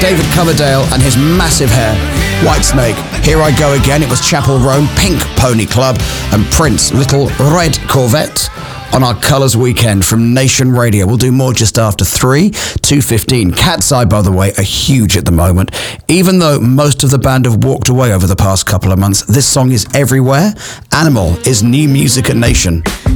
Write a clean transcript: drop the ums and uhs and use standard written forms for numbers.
David Coverdale and his massive hair. Whitesnake, Here I Go Again. It was Chapel Roan, Pink Pony Club, and Prince, Little Red Corvette on our Colours Weekend from Nation Radio. We'll do more just after 3, 2:15. Cat's Eye, by the way, are huge at the moment. Even though most of the band have walked away over the past couple of months, this song is everywhere. Animal is new music at Nation.